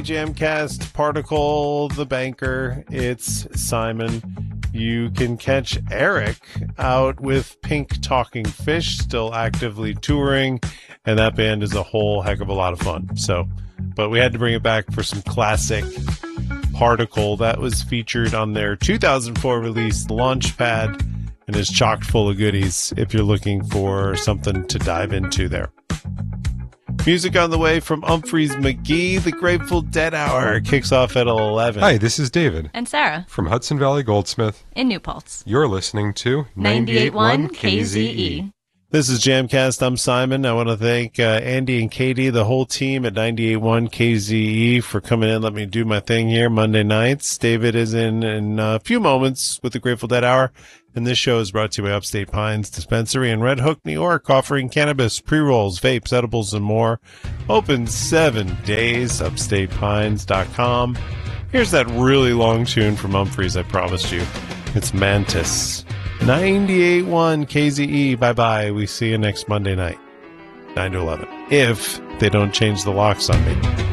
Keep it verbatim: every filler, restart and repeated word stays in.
Jamcast, Particle, the banker. It's Simon. You can catch Eric out with Pink Talking Fish, still actively touring, and that band is a whole heck of a lot of fun. So, but we had to bring it back for some classic Particle that was featured on their two thousand four release Launchpad and is chock full of goodies if you're looking for something to dive into there. Music on the way from Umphrey's McGee. The Grateful Dead Hour kicks off at eleven. Hi, this is David. And Sarah. From Hudson Valley Goldsmith. In New Paltz. You're listening to ninety-eight point one K Z E. This is Jamcast. I'm Simon. I want to thank uh, Andy and Katie, the whole team at ninety-eight point one K Z E for coming in. Let me do my thing here Monday nights. David is in in a few moments with the Grateful Dead Hour. And this show is brought to you by Upstate Pines Dispensary in Red Hook, New York, offering cannabis, pre-rolls, vapes, edibles, and more. Open seven days, upstate pines dot com. Here's that really long tune from Umphrey's I promised you. It's Mantis. ninety-eight point one K Z E. Bye-bye. We see you next Monday night, nine to eleven. If they don't change the locks on me.